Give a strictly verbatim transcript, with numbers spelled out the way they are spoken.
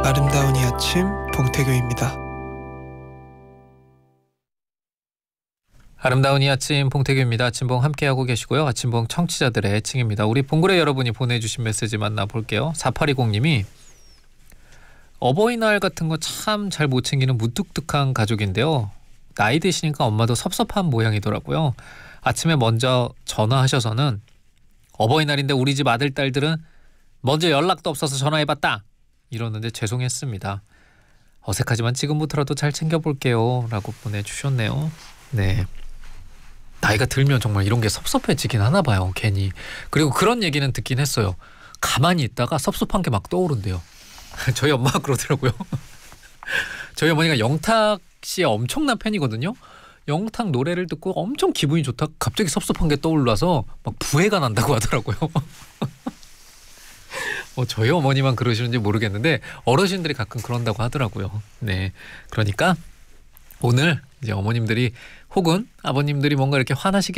아름다운 이 아침 봉태규입니다. 아름다운 이 아침 봉태규입니다. 아침봉 함께하고 계시고요. 아침봉 청취자들의 칭입니다. 우리 봉그레 여러분이 보내주신 메시지 만나볼게요. 사팔이공님이 어버이날 같은 거 참 잘 못 챙기는 무뚝뚝한 가족인데요. 나이 드시니까 엄마도 섭섭한 모양이더라고요. 아침에 먼저 전화하셔서는 어버이날인데 우리 집 아들 딸들은 먼저 연락도 없어서 전화해봤다 이러는데 죄송했습니다. 어색하지만 지금부터라도 잘 챙겨볼게요 라고 보내주셨네요. 네, 나이가 들면 정말 이런 게 섭섭해지긴 하나 봐요. 괜히. 그리고 그런 얘기는 듣긴 했어요. 가만히 있다가 섭섭한 게 막 떠오른대요. 저희 엄마가 그러더라고요. 저희 어머니가 영탁 씨의 엄청난 팬이거든요. 영탁 노래를 듣고 엄청 기분이 좋다 갑자기 섭섭한 게 떠올라서 막 부해가 난다고 하더라고요. 어, 저희 어머니만 그러시는지 모르겠는데 어르신들이 가끔 그런다고 하더라고요. 네, 그러니까 오늘 이제 어머님들이 혹은 아버님들이 뭔가 이렇게 화나시기